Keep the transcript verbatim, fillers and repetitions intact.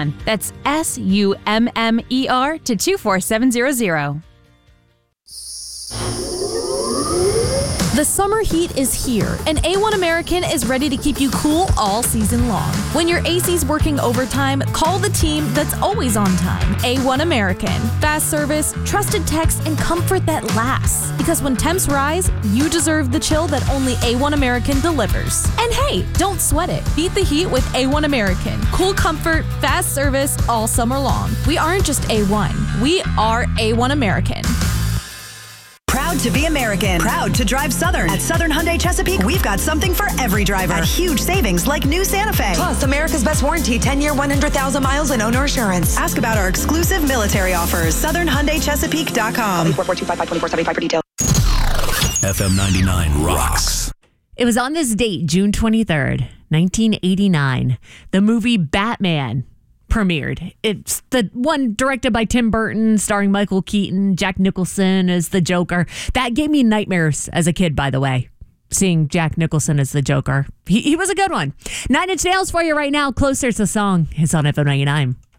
Summon. That's S U M M E R to two four seven zero zero. The summer heat is here, and A one American is ready to keep you cool all season long. When your A C's working overtime, call the team that's always on time. A one American. Fast service, trusted techs, and comfort that lasts. Because when temps rise, you deserve the chill that only A one American delivers. And hey, don't sweat it. Beat the heat with A one American. Cool comfort, fast service all summer long. We aren't just A one. We are A one American. Proud to be American. Proud to drive Southern. At Southern Hyundai Chesapeake, we've got something for every driver. At huge savings like new Santa Fe. Plus, America's best warranty, ten-year, one hundred thousand miles and owner assurance. Ask about our exclusive military offers. Southern Hyundai Chesapeake dot com. four four two five five two four seven five for details. F M ninety-nine rocks. It was on this date, June twenty-third, nineteen eighty-nine. The movie Batman premiered. It's the one directed by Tim Burton, starring Michael Keaton, Jack Nicholson as the Joker. That gave me nightmares as a kid, by the way, seeing Jack Nicholson as the Joker. He, he was a good one. Nine Inch Nails for you right now. Closer to Song is on F M ninety-nine.